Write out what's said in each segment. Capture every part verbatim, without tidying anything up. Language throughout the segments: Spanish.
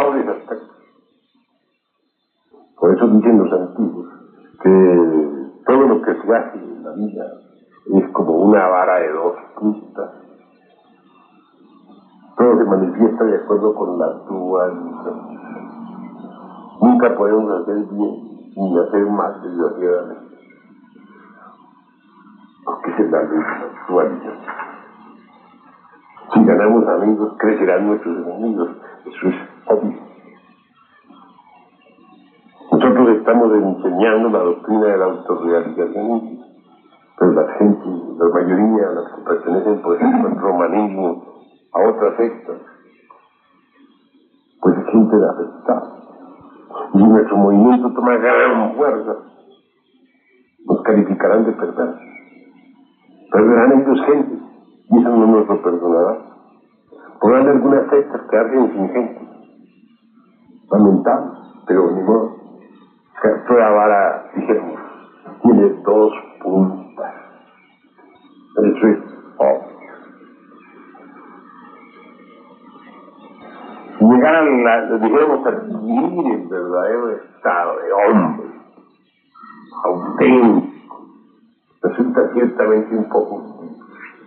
nobles aspectos. Por eso dicen los antiguos que todo lo que se hace en la vida es como una vara de dos puntas. Todo se manifiesta de acuerdo con la dualidad. Nunca podemos hacer bien ni hacer mal desgraciadamente, porque esa es la dualidad. Si ganamos amigos, crecerán nuestros enemigos. Eso es obvio. Nosotros estamos enseñando la doctrina de la autorrealización, pero la gente, la mayoría, las que pertenecen, por ejemplo, al romanismo, a otras sectas, pues se sienten afectados. Y si nuestro movimiento toma gran fuerza, nos calificarán de perversos. Perderán ellos gente, y eso no nos lo perdonará. Podrán algunas sectas quedarse sin gente. Lamentable, pero ni modo. Toda vara, dijéramos, tiene dos puntas. Eso es obvio. Llegar a la, dijéramos, a vivir el verdadero estado de hombre, auténtico, resulta ciertamente un poco difícil,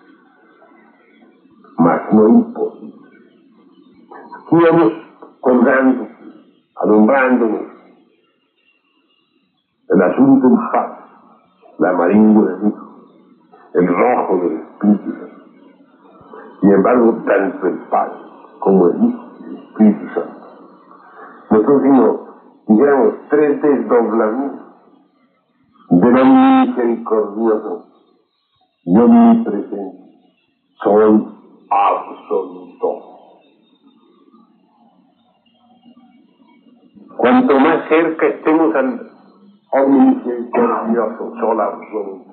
mas no imposible. Aquí vamos colgando, alumbrándonos el azul del Padre, el amarillo del Hijo, el rojo del Espíritu Santo. Sin embargo, tanto el Padre como el Hijo y el Espíritu Santo, nosotros hicimos, dijéramos, tres desdoblamientos de lo misericordioso y omnipresente. Soy absoluto. Cuanto más cerca estemos al omnisericordioso, sol absoluto,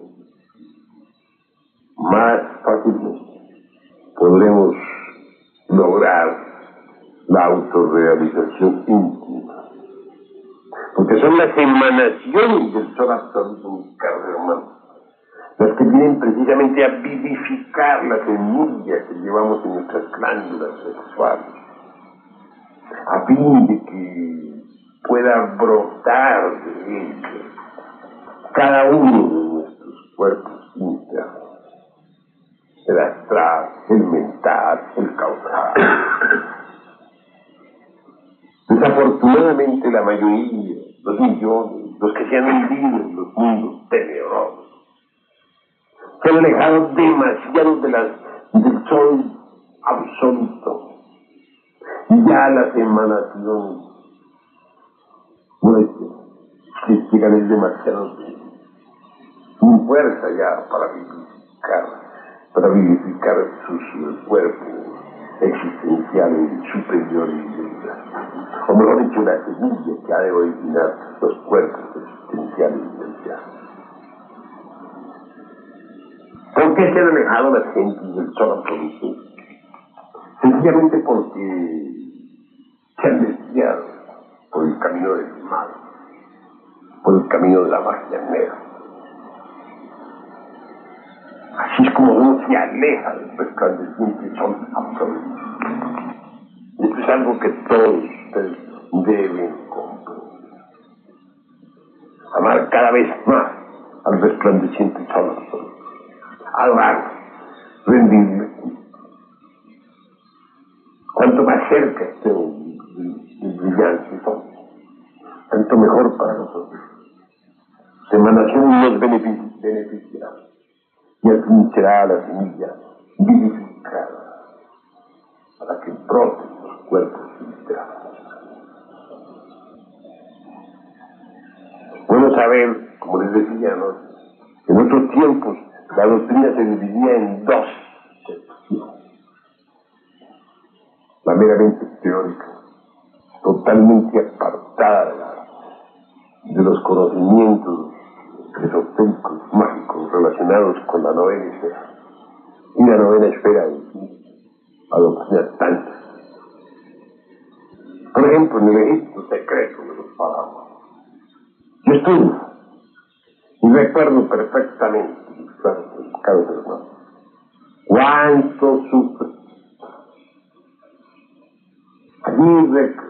más fácilmente podremos lograr la autorrealización íntima. Porque son las emanaciones del sol absoluto, mis caros hermanos, las que vienen precisamente a vivificar la semilla que llevamos en nuestras glándulas sexuales, a fin de que pueda brotar de él cada uno de nuestros cuerpos internos, el astral, el mental, el causal. Desafortunadamente la mayoría, los millones, los que se han hundido en los mundos tenebrosos, se han alejado demasiado de las, del sol absoluto, y ya las emanaciones nuestras que llegan es demasiado sin fuerza ya para vivificar, para vivificar sus cuerpos existenciales superiores, o mejor dicho, la semilla que ha de originar los cuerpos existenciales vivenciales. ¿Por qué se han alejado las gentes del sol absoluto? Sencillamente porque se han desviado por el camino del mal, por el camino de la magia negra. Así es como uno se aleja del resplandeciente sol absoluto. Esto es algo que todos ustedes deben comprender. Amar cada vez más al resplandeciente sol absoluto. Adorar, rendirle. Cuanto más cerca estemos del brillante sol, tanto mejor para nosotros. Su emanación nos beneficiará, y al fin será la semilla vivificada para que broten los cuerpos integrados. Bueno saber, como les decía, ¿no?, en otros tiempos la doctrina se dividía en dos secciones: la meramente teórica, totalmente apartada de, la, de los conocimientos esotéricos, mágicos, relacionados con la novena esfera, y la novena esfera en sí, la doctrina tántrica. Por ejemplo, en el Egipto secreto de los faraones, yo estuve y recuerdo perfectamente, caros hermanos, cuánto sufre. Allí